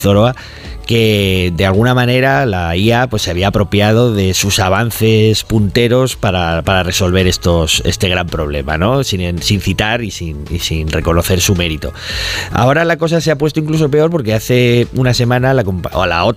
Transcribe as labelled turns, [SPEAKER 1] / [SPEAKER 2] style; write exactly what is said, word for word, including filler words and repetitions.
[SPEAKER 1] Zoroa, que de alguna manera la I A pues se había apropiado de sus avances punteros para, para resolver estos, este gran problema, ¿no? Sin, sin citar y sin, y sin reconocer su mérito. Ahora la cosa se ha puesto incluso peor porque hace una semana la, o la,